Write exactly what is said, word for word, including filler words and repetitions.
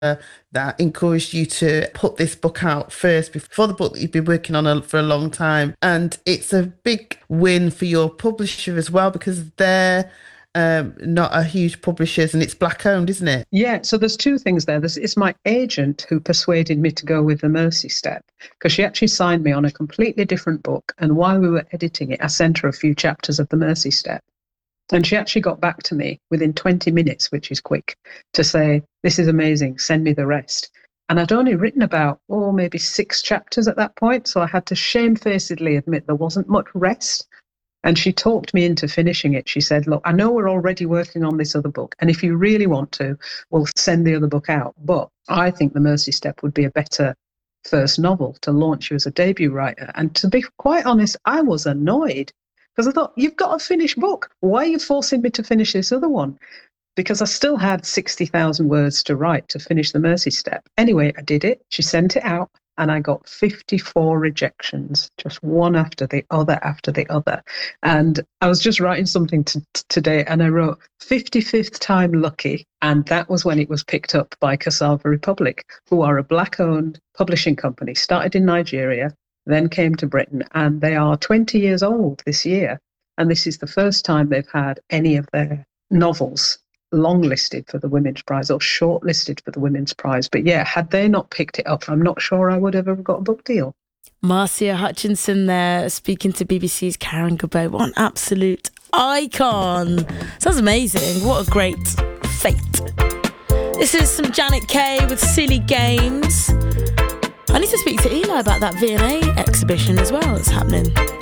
that encouraged you to put this book out first before the book that you've been working on a, for a long time. And it's a big win for your publisher as well, because they're um, not a huge publishers and it's black owned, isn't it? Yeah, so there's two things there. There's, it's my agent who persuaded me to go with The Mercy Step, because she actually signed me on a completely different book. And while we were editing it, I sent her a few chapters of The Mercy Step. And she actually got back to me within twenty minutes, which is quick, to say, this is amazing, send me the rest. And I'd only written about, oh, maybe six chapters at that point. So I had to shamefacedly admit there wasn't much rest. And she talked me into finishing it. She said, look, I know we're already working on this other book, and if you really want to, we'll send the other book out. But I think The Mercy Step would be a better first novel to launch you as a debut writer. And to be quite honest, I was annoyed, because I thought, you've got a finished book. Why are you forcing me to finish this other one? Because I still had sixty thousand words to write to finish The Mercy Step. Anyway, I did it. She sent it out. And I got fifty-four rejections, just one after the other after the other. And I was just writing something to, t- today, and I wrote fifty-fifth time lucky. And that was when it was picked up by Cassava Republic, who are a black-owned publishing company, started in Nigeria, then came to Britain, and they are twenty years old this year. And this is the first time they've had any of their novels long-listed for the Women's Prize or short-listed for the Women's Prize. But yeah, had they not picked it up, I'm not sure I would have ever got a book deal. Marcia Hutchinson there, speaking to B B C's Karen Gabay. What an absolute icon. Sounds amazing. What a great fate. This is some Janet Kay with Silly Games. I need to speak to Eli about that V and A exhibition as well that's happening.